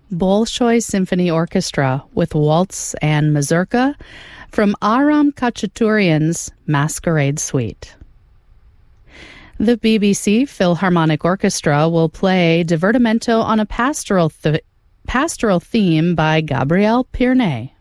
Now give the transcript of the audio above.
Bolshoi Symphony Orchestra with Waltz and Mazurka from Aram Khachaturian's Masquerade Suite. The BBC Philharmonic Orchestra will play Divertimento on a pastoral theme by Gabriel Pirné.